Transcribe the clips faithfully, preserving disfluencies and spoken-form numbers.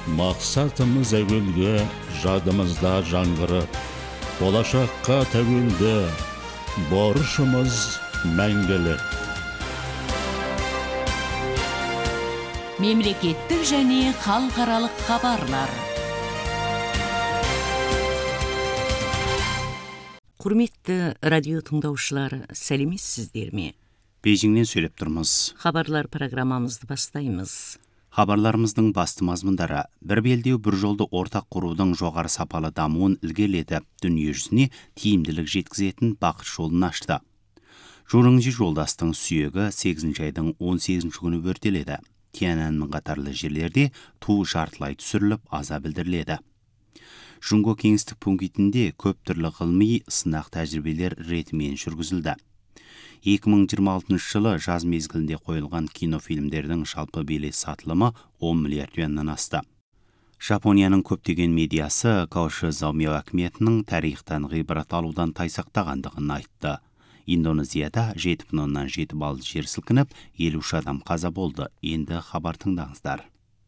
Мақсатымыз әуелгі, жадымызда жаңғырып, болашаққа тәуелді, борышымыз мәңгілік. Мемлекеттік және халықаралық хабарлар. Құрметті радио тыңдаушылар, сәлеметсіздер ме? Бейжіңнен сөйлеп тұрмыз. Хабарлар программамызды бастаймыз. Хабарларымыздың басты мазмұндары: бір белдеу бір жолды ортақ құрудың жоғары сапалы дамуын ілгерілетіп, дүние жүзіне тиімділік жеткізетін бақыт жолын ашты. Жорыңжи жолдастың сүйегі сегізінші айдың он сегізінші күні өртеледі. Тяньаньмэн қатарлы жерлерде ту жартылай түсіріліп, аза білдіріледі. Жунго кеңістік пунктінде көп түрлі ғылыми сынақ тәжірибелер ретімен жүргізілді. екі мың жиырма алтыншы жылы жаз мезгілінде қойылған кинофильмдердің жалпы билет сатылымы он миллиард юаннан асты. Жапонияның көптеген медиасы Каоши Заумио әкіметінің тарихтан ғибрат алудан тайсақтағандығын айтты. Индонезияда жеті бүтін оннан жеті балл жер сілкініп, елу үш адам қаза болды. Енді хабар тыңдаңыздар.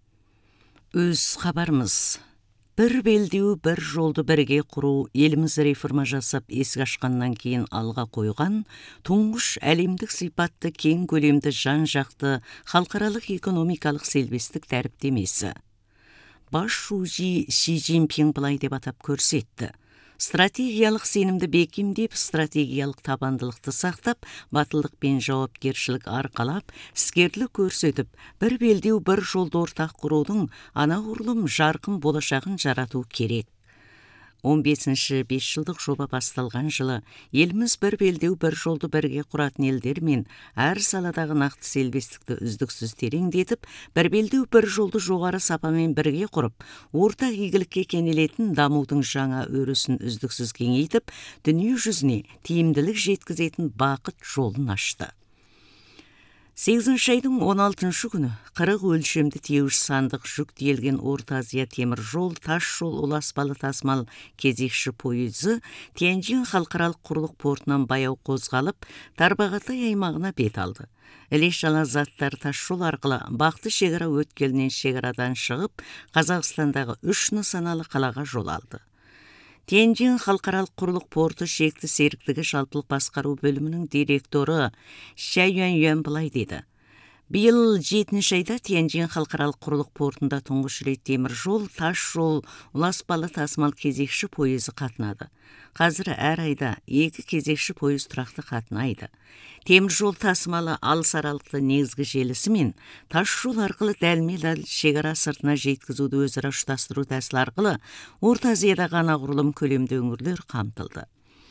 Өз хабарымыз. Бір белдеу, бір жолды бірге құру еліміз реформа жасап есік ашқаннан кейін алға қойған тұңғыш әлемдік сипатты кең көлемді жан-жақты халықаралық экономикалық селбестік дәріптемесі. Бас шужи Ши Цзиньпин былай деп атап көрсетті. Стратегиялық сенімді бекемдеп, стратегиялық табандылықты сақтап, батылдық пен жауапкершілік арқалап, іскерлік көрсетіп, бір белдеу бір жолды ортақ құрудың анағұрлым жарқын болашағын жарату керек. он бесінші бес жылдық жоба басталған жылы еліміз бір белдеу бір жолды бірге құратын елдермен әр саладағы нақты селбестікті үздіксіз тереңдетіп, бір белдеу бір жолды жоғары сапамен бірге құрып, ортақ игілікке кенелетін дамудың жаңа өрісін үздіксіз кеңейтіп, дүние жүзіне тиімділік жеткізетін бақыт жолын ашты. сегізінші айдың он алтыншы күні қырық өлшемді тиеуіш сандық жүк тиелген Орта Азия темір жол, тас жол, ұласпалы тасымал кезекші пойызы Тяньжин халықаралық құрлық портынан баяу қозғалып, Тарбағатай аймағына бет алды. Іле-шала заттар тас жол арқылы бақты шекара өткелінен шекарадан шығып, Қазақстандағы үш нысаналы қалаға жол алды. Тяньжин халықаралық құрлық порты шекті серіктігі жалпылық басқару бөлімінің директоры Ша Юань былай деді. Биыл жетінші айда Тяньжин халықаралық құрлық портында тұңғыш рет темір жол, тас жол, ұласпалы тасымал кезекші пойызы қатынады. Қазір әр айда екі кезекші пойыз тұрақты қатынайды. Темір жол тасымалы алыс аралықты негізгі желісі мен тас жол арқылы дәлме-дәл шекара сыртына жеткізуді өзара ұштастыру тәсілі арқылы Орта Азиядағы анағұрлым көлемді өңірлер қамтылды.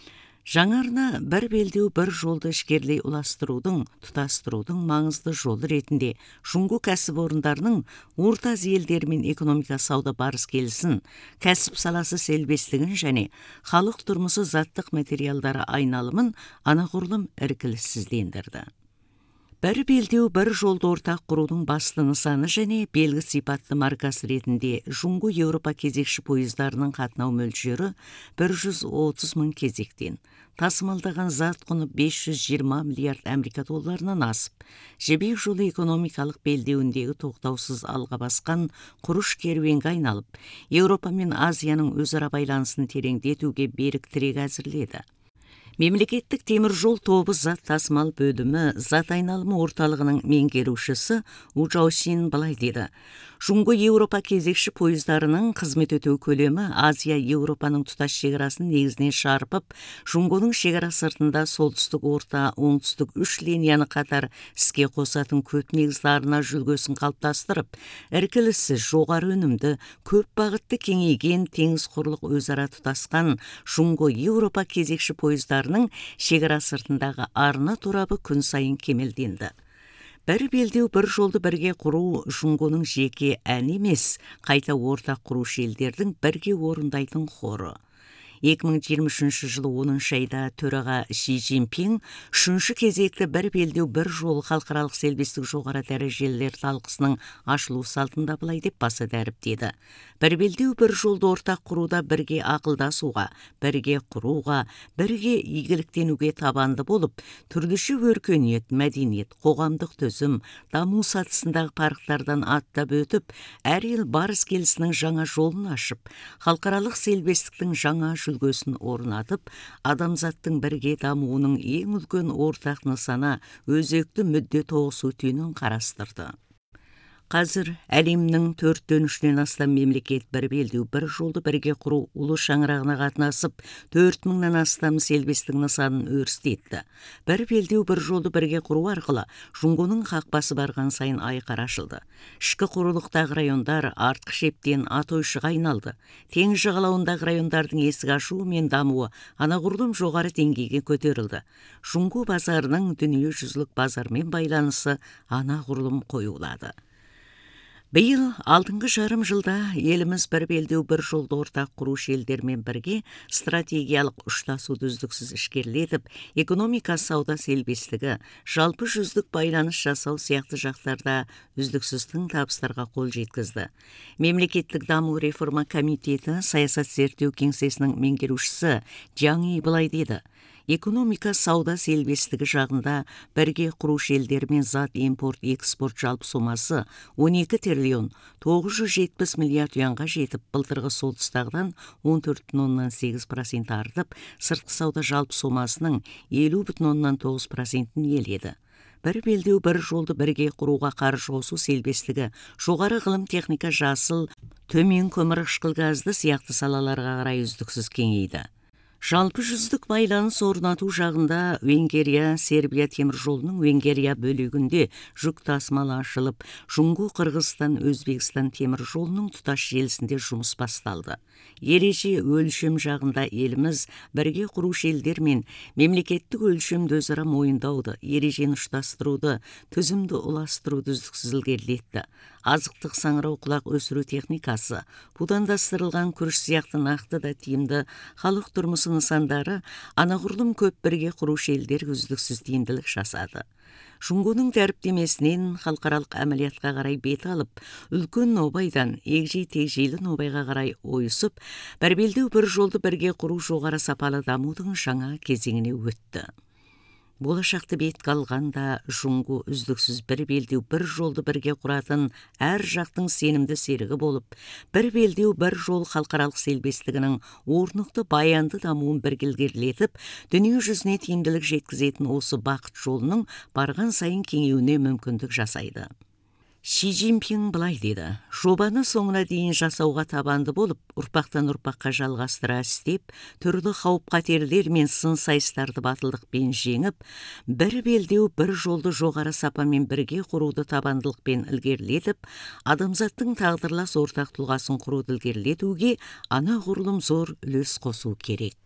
Жаңарына бір белдеу бір жолды ішкерлей ұластырудың, тұтастырудың маңызды жолы ретінде Жунго кәсіпорындарының Орта Азия елдерімен экономика сауда барыс келісін, кәсіп саласы селбестігін және халық тұрмысы заттық материалдары айналымын анағұрлым іркіліссіздендірді. Бір белдеу бір жолды ортақ құрудың басты нысаны және белгі сипатты маркасы ретінде Жунго Еуропа кезекші пойыздарының қатынау мөлшері бір жүз отыз мың кезектен, тасымалдаған зат құны бес жүз жиырма миллиард Америка долларынан асып, жібек жолы экономикалық белдеуіндегі тоқтаусыз алға басқан құрыш керуенге айналып, Еуропа мен Азияның өзара байланысын тереңдетуге берік тірек әзірледі. Мемлекеттік темір жол тобы зат тасымал бөлімі зат айналымы орталығының меңгерушісі У Жаошин былай деді. Жунго Еуропа кезекші пойыздарының қызмет өтеу көлемі Азия Еуропаның тұтас шекарасын негізінен шарпып, Жунгоның шекара сыртында солтүстік орта, оңтүстік үш линияны қатар іске қосатын көп негіздарына жүлгесін қалыптастырып, іркіліссіз жоғары өнімді, көп бағытты кеңейген теңіз құрлық өзара тұтасқан Жунго Еуропа кезекші пойыздарының шекара сыртындағы арна торабы күн сайын кемелденді. Бір белдеу бір жолды бірге құру Жунгоның жеке ән емес, қайта ортақ құрушы елдердің бірге орындайтын хоры. екі мың жиырма үшінші жылы оныншы айда төраға Ши Цзиньпин үшінші кезекті бір белдеу бір жол халықаралық селбестік жоғары дәрежелілер талқысының ашылу салтында былай деп баса дәріптеді. Бір белдеу бір жолды ортақ құруда бірге ақылдасуға, бірге құруға, бірге игіліктенуге табанды болып, түрліше өркениет, мәдениет, қоғамдық төзім, даму сатысындағы парықтардан аттап өтіп, әр ел барыс келісінің жаңа жолын ашып, халықаралық селбестіктің жаңа жүлгесін орнатып, адамзаттың бірге дамуының ең үлкен ортақ нысана өзекті мүдде тоғысу түйінін қарастырды. Қазір әлемнің төрттен үштен астам мемлекет бір белдеу бір жолды бірге құру ұлы шаңырағына қатынасып, төрт мыңнан астам селбестік нысанын өрістетті. Бір белдеу бір жолды бірге құру арқылы жұңғының қақпасы барған сайын айқара ашылды. Ішкі құрылықтағы райондар артқы шептен атойшыға айналды. Теңіз жағалауындағы райондардың есік ашуы мен дамуы анағұрлым жоғары деңгейге көтерілді. Жұңғы базарының дүниежүзілік базармен байланысы анағұрлым қоюлады. Биыл алдыңғы жарым жылда еліміз бір белдеу бір жолды ортақ құрушы елдермен бірге стратегиялық ұштасуды үздіксіз ішкерлетіп, экономика сауда селбестігі, жалпы жүздік байланыс жасау сияқты жақтарда үздіксіз тың табыстарға қол жеткізді. Мемлекеттік даму реформа комитеті саясат зерттеу кеңсесінің меңгерушісі Жаңи былай деді: экономика сауда селбестігі жағында бірге құрушы елдермен зат импорт экспорт жалпы сомасы он екі триллион тоғыз жүз жетпіс миллиард юанға жетіп, былтырғы сол тұстағыдан он төрт бүтін оннан сегіз процент артып, сыртқы сауда жалпы сомасының елу бүтін оннан тоғыз процентін иеледі. Бір белдеу бір жолды бірге құруға қаржы қосу селбестігі жоғары ғылым техника, жасыл, төмен көмірқышқыл газды сияқты салаларға қарай үздіксіз кеңейді. Жалпы жүздік байланыс орнату жағында Венгерия, Сербия темір жолының Венгерия бөлігінде жүк тасымалы ашылып, Жұңғы Қырғызстан, Өзбекстан темір жолының тұтас желісінде жұмыс басталды. Ереже өлшем жағында еліміз бірге құрушы елдермен мемлекеттік өлшемді өзара мойындауды, ережені ұштастыруды, түзімді ұластыруды үздіксіз ілгерілетті. Азықтық саңырау құлақ өсіру техникасы, будандастырылған күріш сияқты нақты да тиімді халық тұрмысы нысандары анағұрлым көп бірге құрушы елдер үздіксіз тиімділік жасады. Жұңғының дәріптемесінен халықаралық әмілиятқа қарай бет алып, үлкен нобайдан егжей-тегжейлі нобайға қарай ойысып, бір белдеу бір жолды бірге құру жоғары сапалы дамудың жаңа кезеңіне өтті. Болашақты бетке алғанда Жұңғы үздіксіз бір белдеу бір жолды бірге құратын әр жақтың сенімді серігі болып, бір белдеу бір жол халықаралық селбестігінің орнықты баянды дамуын бірге ілгерілетіп, дүние жүзіне тиімділік жеткізетін осы бақыт жолының барған сайын кеңеюіне мүмкіндік жасайды. Ши Цзиньпин былай деді: жобаны соңына дейін жасауға табанды болып, ұрпақтан ұрпаққа жалғастыра істеп, түрлі қауіп-қатерлер мен сын сайыстарды батылдықпен жеңіп, бір белдеу бір жолды жоғары сапамен бірге құруды табандылықпен ілгерілетіп, адамзаттың тағдырлас ортақ тұлғасын құруды ілгерілетуге анағұрлым зор үлес қосу керек.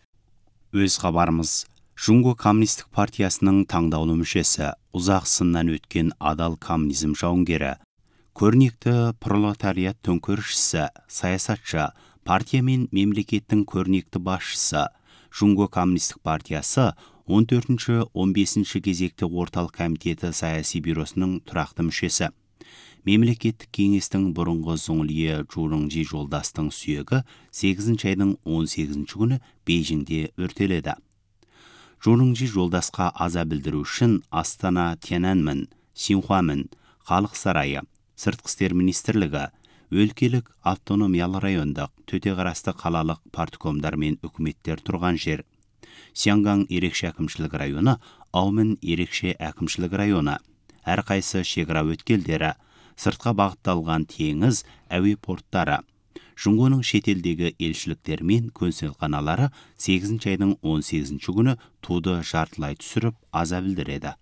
Өз хабарымыз: Жұңғы коммунистік партиясының таңдаулы мүшесі, ұзақ сыннан өткен адал коммунизм жауынгері, көрнекті пролетариат төңкерісшісі, саясатшы, партия мен мемлекеттің көрнекті басшысы, Жұңғы коммунистік партиясы он төртінші он бесінші кезекті орталық комитеті саяси бюросының тұрақты мүшесі. Мемлекеттік кеңестің бұрынғы зоңлие Журыңжи жолдастың сүйегі сегізінші айдың он сегізінші күні Бейжіңде өртеледі. Журыңжи жолдасқа аза білдіру үшін Астана, Тяньаньмін, Синьхуамін, Халық сарайы, Сыртқы істер министрлігі, өлкелік автономиялы райондық, төте қарасты қалалық парткомдар мен үкіметтер тұрған жер. Сянган ерекше әкімшілік районы, Аумін ерекше әкімшілік районы, әрқайсы шекара өткелдері, сыртқа бағытталған теңіз, әуе порттары, Жұңғының шетелдегі елшіліктер мен консулханалары сегізінші айдың он сегізінші күні туды жартылай түсіріп аза білдіреді.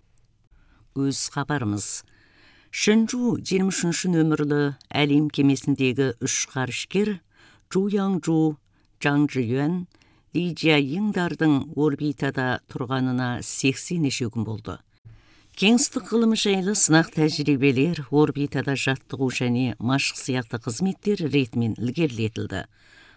Өз хабарымыз: Шэньчжу жиырма үшінші нөмірлі әлем кемесіндегі үш ғарышкер Чжу Яңчжу, Чжан Чжиюан, Ли Чжиаеңдардың орбитада тұрғанына сексеннеше күн болды. Кеңістік ғылымы жайлы сынақ тәжірибелер, орбитада жаттығу және машық сияқты қызметтер ретімен ілгерілетілді.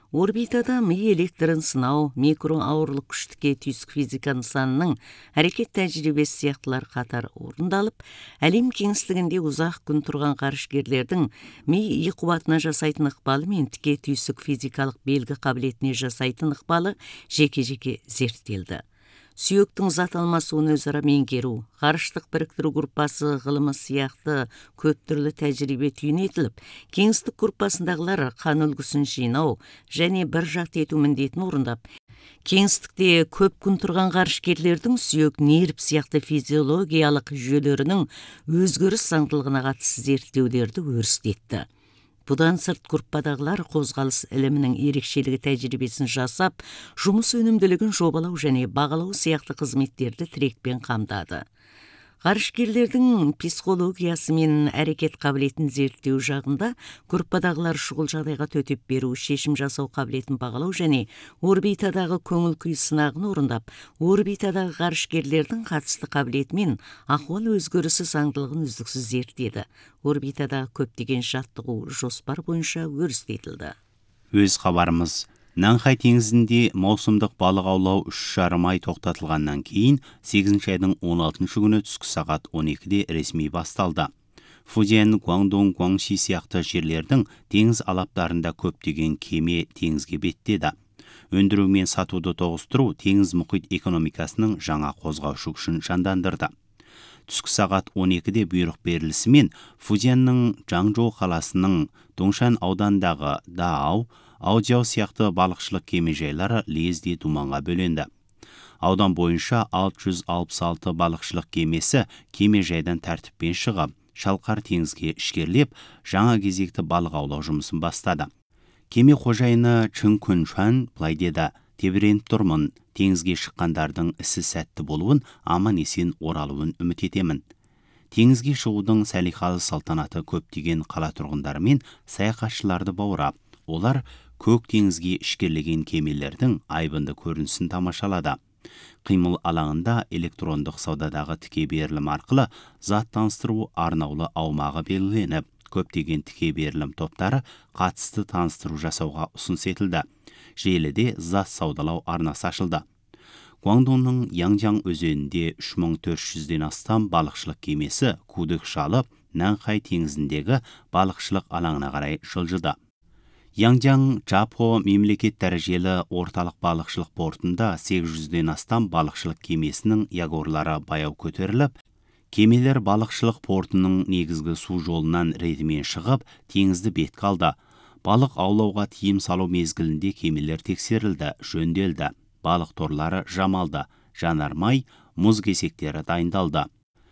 Орбитада ми электрін сынау, микро ауырлық күштікке түйсік физика нысанының әрекет тәжірибесі сияқтылар қатар орындалып, әлем кеңістігінде ұзақ күн тұрған ғарышкерлердің ми и қуатына жасайтын ықпалы мен тіке түйсік физикалық белгі қабілетіне жасайтын ықпалы жеке-жеке зерттелді. Сүйектің зат алмасуын өзара меңгеру, ғарыштық біріктіру группасы ғылымы сияқты көп түрлі тәжірибе түйінетіліп, кеңістік группасындағылар қан үлгісін жинау және бір жақты ету міндетін орындап, кеңістікте көп күн тұрған ғарышкерлердің сүйек нерв сияқты физиологиялық жүйелерінің өзгеріс заңдылығына қатысты зерттеулерді өрістетті. Бұдан сырт группадағылар қозғалыс ілімінің ерекшелігі тәжірибесін жасап, жұмыс өнімділігін жобалау және бағалау сияқты қызметтерді тірекпен қамтады. Ғарышкерлердің психологиясы мен әрекет қабілетін зерттеу жағында группадағылар шұғыл жағдайға төтеп беру, шешім жасау қабілетін бағалау және орбитадағы көңіл күй сынағын орындап, орбитадағы ғарышкерлердің қатысты қабілеті мен ахуал өзгерісі заңдылығын үздіксіз зерттеді. Орбитадағы көптеген жаттығу жоспар бойынша өрістетілді. Өз хабарымыз: Нанхай теңізінде маусымдық балық аулау үш жарым ай тоқтатылғаннан кейін сегізінші айдың он алтыншы күні түскі сағат он екіде ресми басталды. Фудзян, Гуандong, Гуаңши сияқты жерлердің теңіз алаптарында көптеген кеме теңізге беттеді. Өндіру мен сатуды тоғыстыру теңіз мұхит экономикасының жаңа қозғаушы күшін жандандырды. Түскі сағат он екіде бұйрық берілісімен Фудзянның Жаңжоу қаласының Доңшан аудандағы Даау, Аудяу сияқты балықшылық кемежайлары лезде думанға бөленді. Аудан бойынша алты жүз алпыс алты балықшылық кемесі кемежайдан тәртіппен шығып, Шалқар теңізге ішкерлеп, жаңа кезекті балық аулау жұмысын бастады. Кеме қожайыны Чын Күншан былай деді: "Тебіреніп тұрмын, теңізге шыққандардың ісі сәтті болуын, аман есен оралуын үміт етемін." Теңізге шығудың сәлихалы салтанаты көптеген қала тұрғындары мен саяхатшыларды баурап, олар көк теңізге ішкерлеген кемелердің айбынды көрінісін тамашалады. Қимыл алаңында электрондық саудадағы тіке берілім арқылы зат таныстыру арнаулы аумағы белгіленіп, көптеген тіке берілім топтары қатысты таныстыру жасауға ұсыныс етілді. Желіде зат саудалау арнасы ашылды. Гуандongның Янжаң өзенінде үш мың төрт жүзден астам балықшылық кемесі кудық шалып, Нанхай теңізіндегі балықшылық алаңына қарай жылжыды. Янжаң Джапо мемлекет дәрежелі орталық балықшылық портында сегіз жүзден астам балықшылық кемесінің ягорлары баяу көтеріліп, кемелер балықшылық портының негізгі су жолынан ретімен шығып, теңізді бетке алды. Балық аулауға тиым салу мезгілінде кемелер тексерілді, жөнделді. Балық торлары жамалды, жанармай, мұз кесектері дайындалды.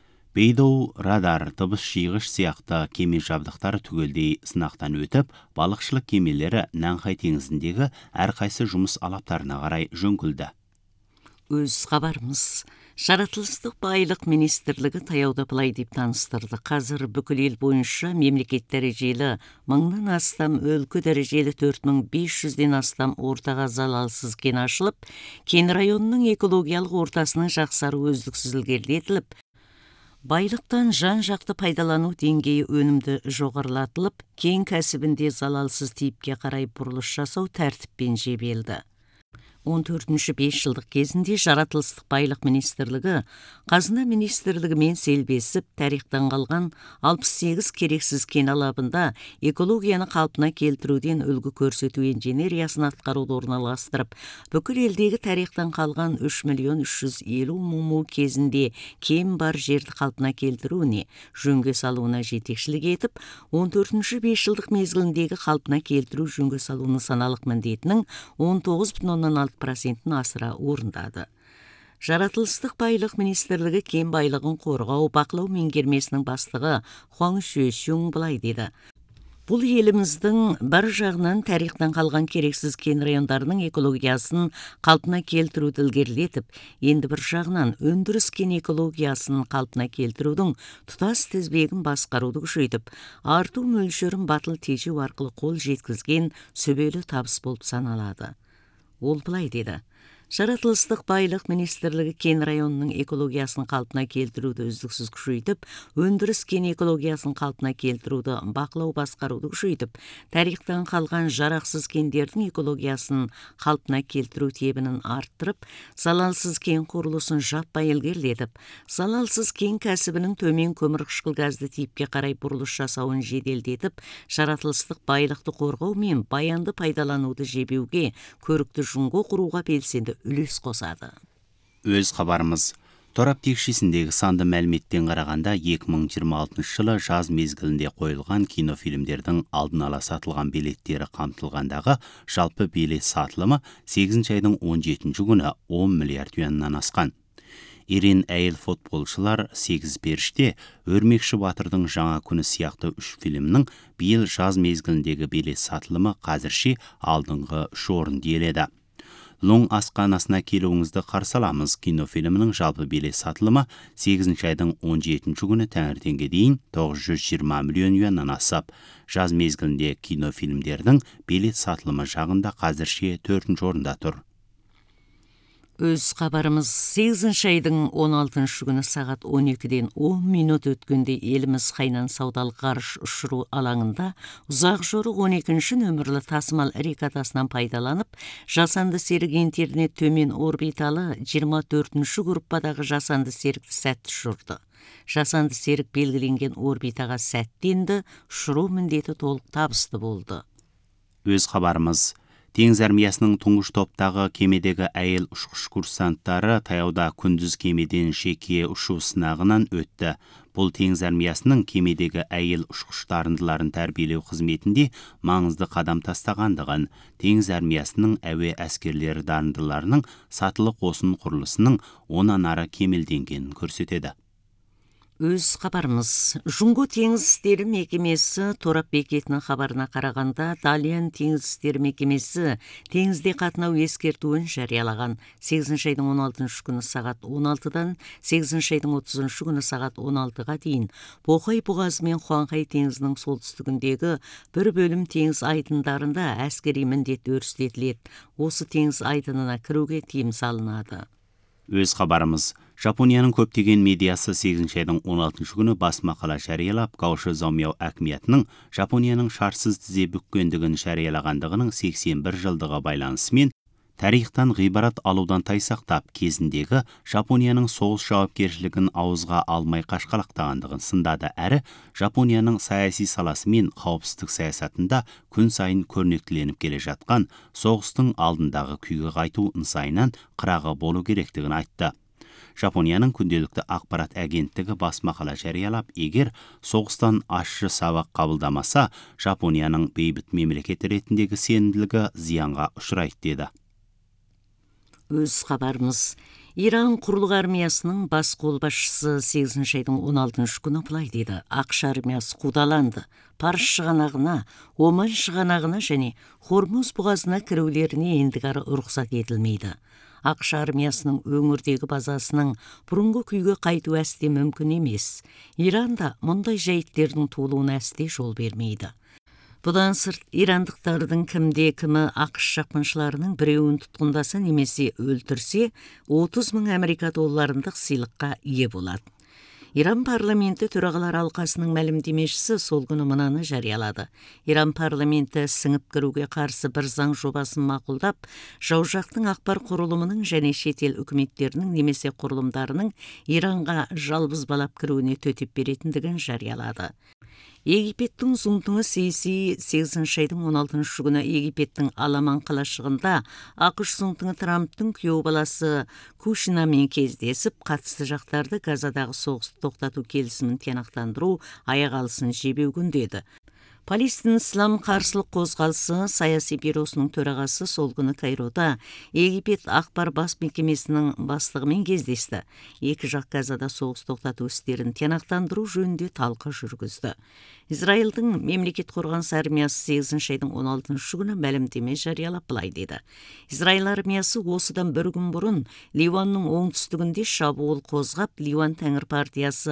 Бейдоу, радар, дыбыс жиғыш сияқты кеме жабдықтары түгелдей сынақтан өтіп, балықшылық кемелері Нанхай теңізіндегі әрқайсы жұмыс алаптарына қарай жөңкілді. Өз хабарымыз: Жаратылыстық байлық министрлігі таяуда былай деп таныстырды: қазір бүкіл ел бойынша мемлекет дәрежелі мыңнан астам, өлкө дәрежелі төрт мың бес жүзден астам ортаға залалсыз кен ашылып, кен районының экологиялық ортасының жақсаруы үздіксіз ілгерілетіліп, байлықтан жан-жақты пайдалану деңгейі өнімді жоғарылатылып, кен кәсібінде залалсыз типке қарай бұрылыш жасау тәртіппен жебелді. он төртінші бес жылдық кезінде Жаратылыстық байлық министрлігі Қазына министрлігімен селбесіп, тарихтан қалған алпыс сегіз керексіз кен алабында экологияны қалпына келтіруден үлгі көрсету инженериясын атқаруды орналастырып, бүкіл елдегі тарихтан қалған үш миллион үш жүз елу мың му кезінде кем бар жерді қалпына келтіруіне, жөнге салуына жетекшілік етіп, он төртінші бес жылдық мезгіліндегі қалпына келтіру жөнге салу нысаналық міндетінің он тоғыз бүтін оннан алты процентін асыра орындады. Жаратылыстық байлық министрлігі кен байлығын қорғау бақылау меңгермесінің бастығы Хуаң Шуэшюң былай деді: "Бұл еліміздің бір жағынан тарихтан қалған керексіз кен райондарының экологиясын қалпына келтіруді ілгерілетіп, енді бір жағынан өндіріс кен экологиясын қалпына келтірудің тұтас тізбегін басқаруды күшейтіп, арту мөлшерін батыл тежеу арқылы қол жеткізген сөбелі табыс болып саналады." Ол былай деді: Жаратылыстық байлық министрлігі кен районының экологиясын қалпына келтіруді үздіксіз күшейтіп, өндіріс кен экологиясын қалпына келтіруді бақылау басқаруды күшейтіп, тарихтан қалған жарақсыз кендердің экологиясын қалпына келтіру тебінін арттырып, залалсыз кен құрылысын жаппай ілгерілетіп, залалсыз кен кәсібінің төмен көмірқышқыл газды типке қарай бұрылыс жасауын жеделдетіп, жаратылыстық байлықты қорғау мен баянды пайдалануды жебеуге көрікті жұңғо құруға белсенді үлес қосады. Өз хабарымыз. Торап текшесіндегі санды мәліметтен қарағанда екі мың жиырма алтыншы жылы жаз мезгілінде қойылған кинофильмдердің алдын ала сатылған билеттері қамтылғандағы жалпы билет сатылымы сегізінші айдың он жетінші күні он миллиард юаннан асқан. Ерен әйел футболшылар сегіз періште, Өрмекші батырдың жаңа күні сияқты үш фильмнің биыл жаз мезгіліндегі билет сатылымы қазірше алдыңғы үш орын иеледі. Лоң асқанасына келуіңізді қарсы аламыз кинофильмінің жалпы билет сатылымы сегізінші айдың он жетінші күні таңертеңге дейін тоғыз жүз жиырма миллион юаннан асып, жаз мезгілінде кинофильмдердің билет сатылымы жағында қазірше төртінші орында тұр. Өз хабарымыз. сегізінші айдың он алтыншы күні сағат он екіден он минут өткенде еліміз Хайнан саудалық ғарыш ұшыру алаңында ұзақ жорық он екінші нөмірлі тасымал рекатасынан пайдаланып, жасанды серік интернет төмен орбиталы жиырма төртінші группадағы жасанды серікті сәтті ұшырды. Жасанды серік белгіленген орбитаға сәтті енді, ұшыру міндеті толық табысты болды. Өз хабарымыз. Теңіз армиясының тұңғыш топтағы кемедегі әйел ұшқыш курсанттары таяуда күндіз кемеден жеке ұшу сынағынан өтті. Бұл теңіз армиясының кемедегі әйел ұшқыш дарындыларын тәрбиелеу қызметінде маңызды қадам тастағандығын, теңіз армиясының әуе әскерлері дарындыларының сатылы қосын құрылысының онан ары кемелденгенін көрсетеді. Өз хабарымыз. Жұңғо теңіз істері мекемесі торап бекетінің хабарына қарағанда, Далиян теңіз істері мекемесі теңізде қатынау ескертуін жариялаған. сегізінші айдың он алтыншы күні сағат он алтыдан сегізінші айдың отызыншы күні сағат он алтыға дейін Боқай бұғазы мен Хуанхай теңізінің солтүстігіндегі бір бөлім теңіз айдындарында әскери міндет өрістетіледі. Осы теңіз айдынына кіруге тыйым салынады. Өз хабарымыз. Жапонияның көптеген медиасы сегізінші айдың он алтыншы күні бас мақала жариялап, Гаоши Зомяо әкіметінің Жапонияның шарсыз тізе бүккендігін жариялағандығының сексен бір жылдығы байланысымен тарихтан ғибарат алудан тайсақтап кезіндегі Жапонияның соғыс жауапкершілігін ауызға алмай қашқалақтағандығын сындады, әрі Жапонияның саяси саласы мен қауіпсіздік саясатында күн сайын көрнектіленіп келе жатқан соғыстың алдындағы күйге қайту ыңсайынан қырағы болу керектігін айтты. Жапонияның күнделікті ақпарат агенттігі бас мақала жариялап, егер соғыстан ащы сабақ қабылдамаса, Жапонияның бейбіт мемлекет ретіндегі сенімділігі зиянға ұшырайды деді. Өз хабарымыз. Иран құрлық армиясының бас қолбасшысы сегізінші айдың он алтыншы күні былай деді: Ақш армиясы қудаланды. Парс шығанағына, Оман шығанағына және Хормуз бұғазына кірулеріне ендігәрі рұқсат етілмейді. Ақш армиясының өңірдегі базасының бұрынғы күйге қайту әсте мүмкін емес. Иранда мұндай жайттердің туылуына әсте жол бермейді. Бұдан сырт, ирандықтардың кімде кімі ақш шапқыншыларының біреуін тұтқындаса немесе өлтірсе, отыз мың Америка долларындық сыйлыққа ие болады. Иран парламенті төрағалар алқасының мәлімдемешісі сол күні мынаны жариялады. Иран парламенті сіңіп кіруге қарсы бір заң жобасын мақұлдап, жаужақтың ақпар құрылымының және шетел үкіметтерінің немесе құрылымдарының Иранға жалбыз балап кіруіне төтеп беретіндігін жариялады. Египеттің зұңтыңы Сиси сегізінші айдың он алтыншы күні Египеттің Аламан қалашығында ақш зұңтыңы Трамптың күйеу баласы Кушинамен кездесіп, қатысты жақтарды Газадағы соғысты тоқтату келісімін тиянақтандыру аяқ алысын жебеуге үндеді. Палестин ислам қарсылық қозғалысы саяси бюросының төрағасы сол күні Кайрода Египет ақпар бас мекемесінің бастығымен кездесті. Екі жақ Газада соғыс тоқтату істерін тиянақтандыру жөнінде талқы жүргізді. Израильдің мемлекет қорғаныс армиясы сегізінші айдың он алтыншы күні мәлімдеме жариялап былай деді: Израиль армиясы осыдан бір күн бұрын Ливанның оңтүстігінде шабуыл қозғап, Ливан тәңір партиясы